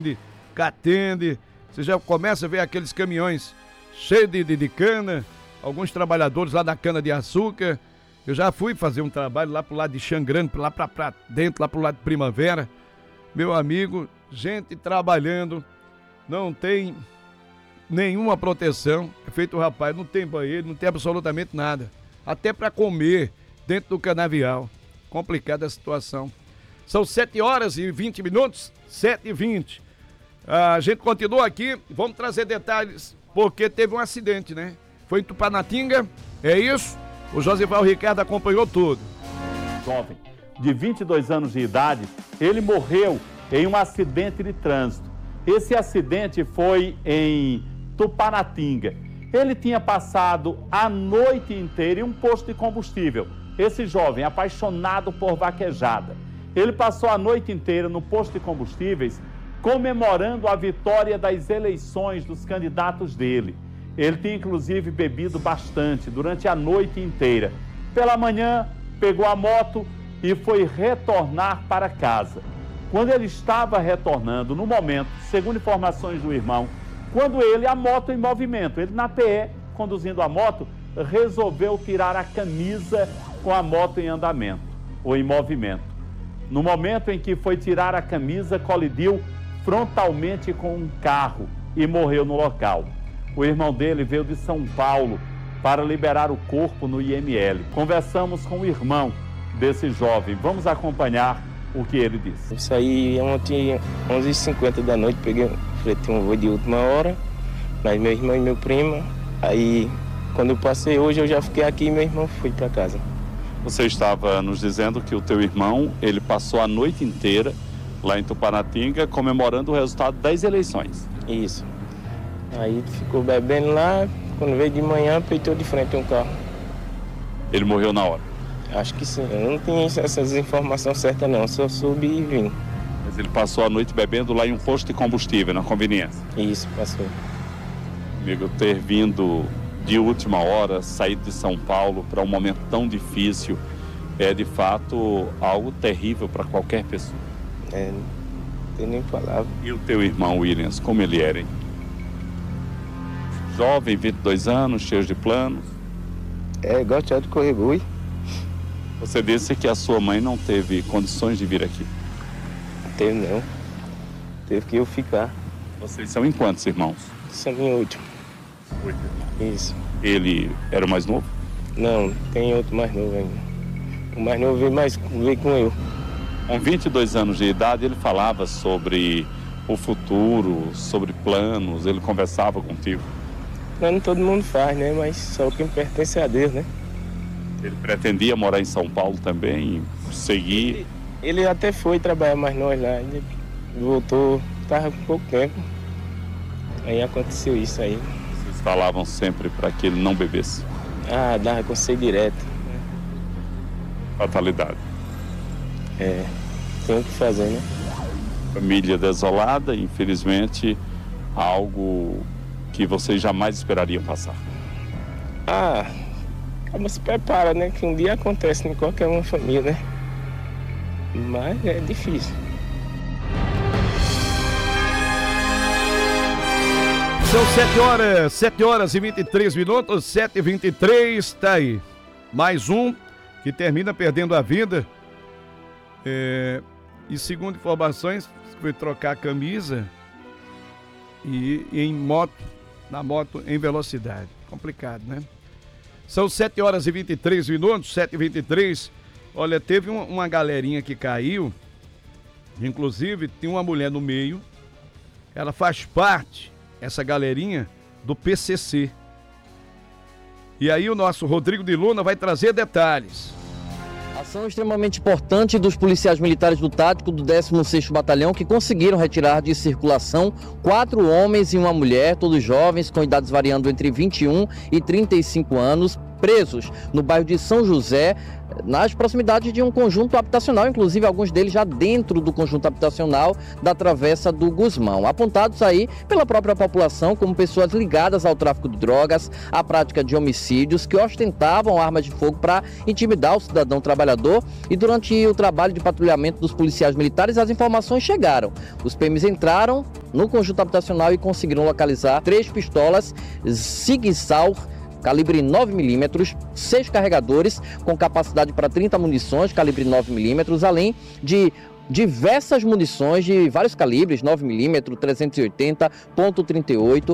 Catende, você já começa a ver aqueles caminhões cheios de cana, alguns trabalhadores lá da cana-de-açúcar. Eu já fui fazer um trabalho lá pro lado de Xangrande, lá pra dentro, lá pro lado de Primavera. Meu amigo, gente trabalhando, não tem nenhuma proteção. É feito o rapaz, não tem banheiro, não tem absolutamente nada. Até para comer dentro do canavial. Complicada a situação. São 7h20, 7h20. A gente continua aqui, vamos trazer detalhes, porque teve um acidente, né? Foi em Tupanatinga, é isso? O Josival Ricardo acompanhou tudo. Jovem, de 22 anos de idade, ele morreu em um acidente de trânsito. Esse acidente foi em Tupanatinga. Ele tinha passado a noite inteira em um posto de combustível. Esse jovem, apaixonado por vaquejada, ele passou a noite inteira no posto de combustíveis comemorando a vitória das eleições dos candidatos dele. Ele tinha inclusive bebido bastante durante a noite inteira. Pela manhã, pegou a moto e foi retornar para casa. Quando ele estava retornando, no momento, segundo informações do irmão, quando a moto em movimento, ele na PE, conduzindo a moto, resolveu tirar a camisa com a moto em andamento, ou em movimento. No momento em que foi tirar a camisa, colidiu frontalmente com um carro e morreu no local. O irmão dele veio de São Paulo para liberar o corpo no IML. Conversamos com o irmão desse jovem. Vamos acompanhar o que ele disse. Isso aí ontem, 11h50 da noite, fretei um voo de última hora, mas meu irmão e meu primo. Aí, quando eu passei hoje, eu já fiquei aqui e meu irmão foi para casa. Você estava nos dizendo que o teu irmão, ele passou a noite inteira lá em Tupanatinga comemorando o resultado das eleições. Isso. Aí ficou bebendo lá, quando veio de manhã, peitou de frente um carro. Ele morreu na hora? Acho que sim. Eu não tinha essas informações certas não, só soube e vim. Mas ele passou a noite bebendo lá em um posto de combustível, na conveniência? Isso, passou. Amigo, ter vindo de última hora, saído de São Paulo para um momento tão difícil, é de fato algo terrível para qualquer pessoa. Não tem nem palavra. E o teu irmão, Williams, como ele era, hein? Jovem, 22 anos, cheio de planos. Gosta de correr boi. Você disse que a sua mãe não teve condições de vir aqui. Teve não. Teve que eu ficar. Vocês são em quantos irmãos? São em 8. 8 irmãos. Isso. Ele era o mais novo? Não, tem outro mais novo ainda. O mais novo veio com eu. Com 22 anos de idade, ele falava sobre o futuro, sobre planos, ele conversava contigo. Plano todo mundo faz, né? Mas só quem pertence a Deus, né? Ele pretendia morar em São Paulo também, seguir? Ele até foi trabalhar mais nós lá, ele voltou, estava com pouco tempo. Aí aconteceu isso aí. Vocês falavam sempre para que ele não bebesse? Dava conselho direto. Fatalidade. Tem o que fazer, né? Família desolada, infelizmente, algo que vocês jamais esperariam passar. Acaba se prepara, né? Que um dia acontece em qualquer uma família, né? Mas é difícil. São 7h23, 7h23, tá aí. Mais um que termina perdendo a vida. E segundo informações, foi trocar a camisa e na moto em velocidade. Complicado, né? São 7h23, 7h23. Olha, teve uma galerinha que caiu, inclusive tem uma mulher no meio, ela faz parte, essa galerinha, do PCC. E aí o nosso Rodrigo de Luna vai trazer detalhes. Ação extremamente importante dos policiais militares do Tático do 16º Batalhão, que conseguiram retirar de circulação 4 homens e uma mulher, todos jovens, com idades variando entre 21 e 35 anos, presos no bairro de São José, nas proximidades de um conjunto habitacional, inclusive alguns deles já dentro do conjunto habitacional da Travessa do Gusmão, apontados aí pela própria população como pessoas ligadas ao tráfico de drogas, à prática de homicídios, que ostentavam armas de fogo para intimidar o cidadão trabalhador. E durante o trabalho de patrulhamento dos policiais militares, as informações chegaram. Os PMs entraram no conjunto habitacional e conseguiram localizar 3 pistolas Sig Sauer calibre 9mm, 6 carregadores com capacidade para 30 munições calibre 9mm, além de diversas munições de vários calibres, 9mm, 380, .38,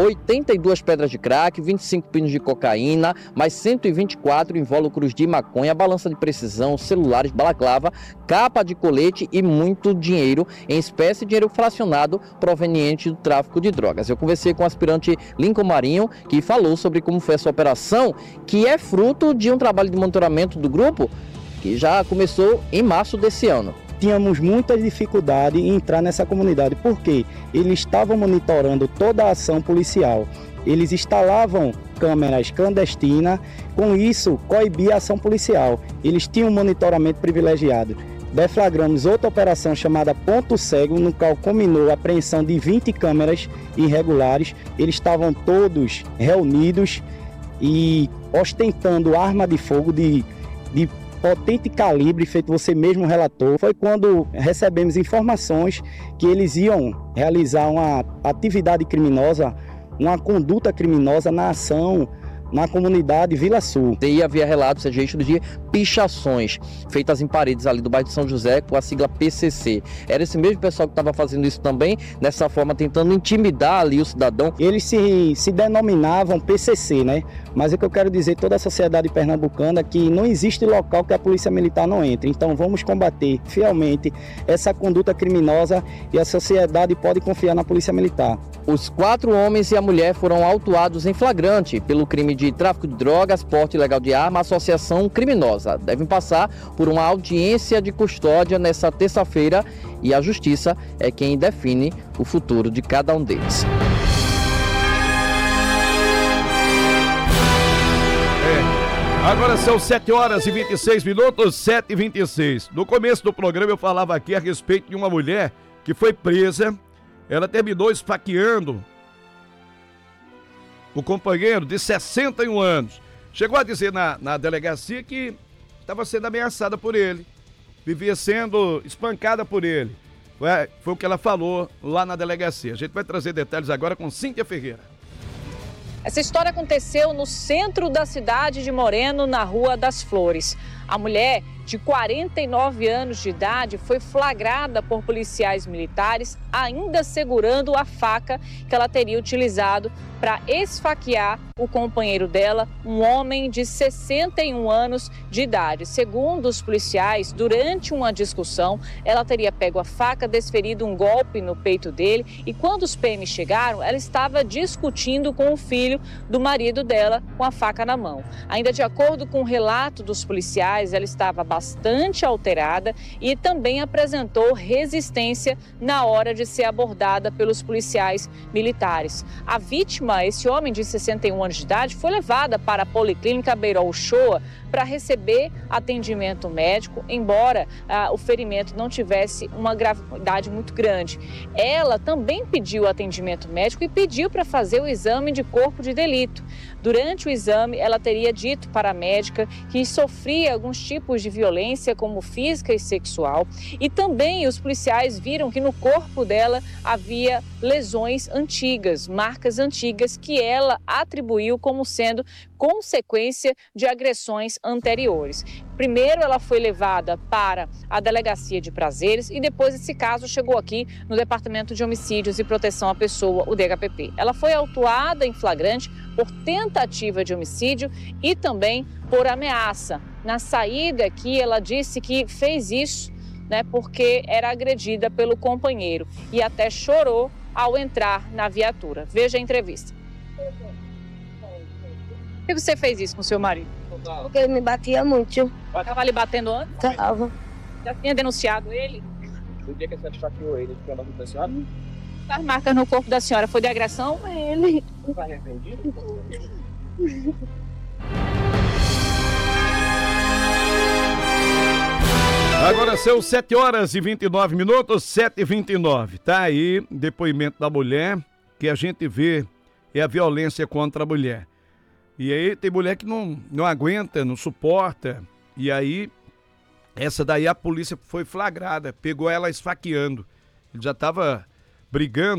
82 pedras de crack, 25 pinos de cocaína, mais 124 invólucros de maconha, balança de precisão, celulares, balaclava, capa de colete e muito dinheiro em espécie, dinheiro fracionado proveniente do tráfico de drogas. Eu conversei com o aspirante Lincoln Marinho, que falou sobre como foi essa operação, que é fruto de um trabalho de monitoramento do grupo que já começou em março desse ano. Tínhamos muita dificuldade em entrar nessa comunidade, porque eles estavam monitorando toda a ação policial. Eles instalavam câmeras clandestinas, com isso coibia a ação policial. Eles tinham um monitoramento privilegiado. Deflagramos outra operação chamada Ponto Cego, no qual culminou a apreensão de 20 câmeras irregulares. Eles estavam todos reunidos e ostentando arma de fogo de potente calibre, feito você mesmo relatou. Foi quando recebemos informações que eles iam realizar uma atividade criminosa, uma conduta criminosa na ação na comunidade Vila Sul. E havia relatos, registros de pichações feitas em paredes ali do bairro de São José com a sigla PCC. Era esse mesmo pessoal que estava fazendo isso também, dessa forma tentando intimidar ali o cidadão. Eles se denominavam PCC, né? Mas o que eu quero dizer, toda a sociedade pernambucana, é que não existe local que a Polícia Militar não entre. Então vamos combater fielmente essa conduta criminosa e a sociedade pode confiar na Polícia Militar. Os 4 homens e a mulher foram autuados em flagrante pelo crime de tráfico de drogas, porte ilegal de arma, associação criminosa. Devem passar por uma audiência de custódia nesta terça-feira e a Justiça é quem define o futuro de cada um deles. Agora são 7h26, 7h26. No começo do programa eu falava aqui a respeito de uma mulher que foi presa. Ela terminou esfaqueando o companheiro de 61 anos. Chegou a dizer na delegacia que estava sendo ameaçada por ele, vivia sendo espancada por ele. Foi o que ela falou lá na delegacia. A gente vai trazer detalhes agora com Cíntia Ferreira. Essa história aconteceu no centro da cidade de Moreno, na Rua das Flores. A mulher, de 49 anos de idade, foi flagrada por policiais militares, ainda segurando a faca que ela teria utilizado para esfaquear o companheiro dela, um homem de 61 anos de idade. Segundo os policiais, durante uma discussão, ela teria pego a faca, desferido um golpe no peito dele e quando os PMs chegaram, ela estava discutindo com o filho do marido dela com a faca na mão. Ainda de acordo com o relato dos policiais, ela estava bastante alterada e também apresentou resistência na hora de ser abordada pelos policiais militares. A vítima, esse homem de 61 anos de idade, foi levada para a Policlínica Beiró Uchoa para receber atendimento médico, embora o ferimento não tivesse uma gravidade muito grande. Ela também pediu atendimento médico e pediu para fazer o exame de corpo de delito. Durante o exame, ela teria dito para a médica que sofria alguns tipos de violência, como física e sexual, e também os policiais viram que no corpo dela havia lesões antigas, marcas antigas que ela atribuiu como sendo consequência de agressões anteriores. Primeiro, ela foi levada para a Delegacia de Prazeres e depois esse caso chegou aqui no Departamento de Homicídios e Proteção à Pessoa, o DHPP. Ela foi autuada em flagrante por tentativa de homicídio e também por ameaça. Na saída aqui, ela disse que fez isso, porque era agredida pelo companheiro e até chorou ao entrar na viatura. Veja a entrevista. Por que você fez isso com seu marido? Porque ele me batia muito. Estava lhe batendo antes? Tava. Já tinha denunciado ele? No dia que você esfaqueou ele, tinha nome da senhora? As marcas no corpo da senhora foi de agressão? Ele. Está arrependido? Agora são 7h29, 7h29. Tá aí depoimento da mulher, que a gente vê é a violência contra a mulher. E aí tem mulher que não aguenta, não suporta. E aí, essa daí a polícia foi flagrada, pegou ela esfaqueando. Ele já estava brigando.